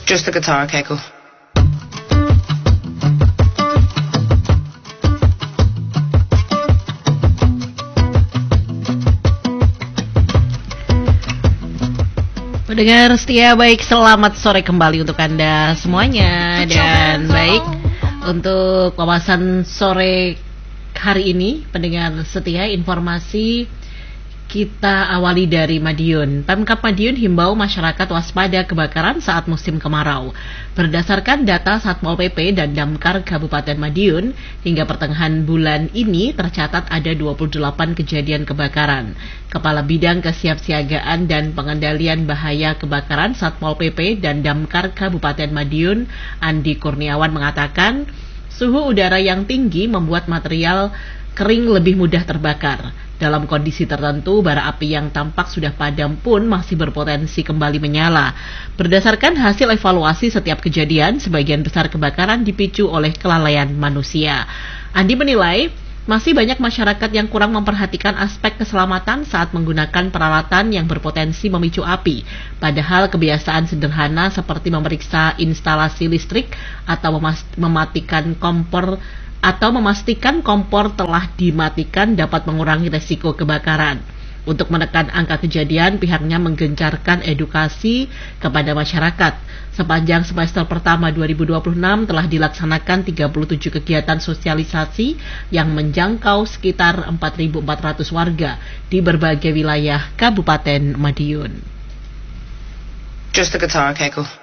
Just the guitar, okay, cool. Pendengar setia, baik, selamat sore kembali untuk Anda semuanya. Dan baik, untuk wawasan sore hari ini, pendengar setia, informasi kita awali dari Madiun. Pemkab Madiun himbau masyarakat waspada kebakaran saat musim kemarau. Berdasarkan data Satpol PP dan Damkar Kabupaten Madiun, hingga pertengahan bulan ini tercatat ada 28 kejadian kebakaran. Kepala Bidang Kesiapsiagaan dan Pengendalian Bahaya Kebakaran Satpol PP dan Damkar Kabupaten Madiun, Andi Kurniawan, mengatakan suhu udara yang tinggi membuat material kering lebih mudah terbakar. Dalam kondisi tertentu, bara api yang tampak sudah padam pun masih berpotensi kembali menyala. Berdasarkan hasil evaluasi setiap kejadian, sebagian besar kebakaran dipicu oleh kelalaian manusia. Andi menilai masih banyak masyarakat yang kurang memperhatikan aspek keselamatan saat menggunakan peralatan yang berpotensi memicu api. Padahal kebiasaan sederhana seperti memeriksa instalasi listrik atau memastikan kompor telah dimatikan dapat mengurangi resiko kebakaran. Untuk menekan angka kejadian, pihaknya menggencarkan edukasi kepada masyarakat. Sepanjang semester pertama 2026 telah dilaksanakan 37 kegiatan sosialisasi yang menjangkau sekitar 4.400 warga di berbagai wilayah Kabupaten Madiun. Just the guitar, okay, cool.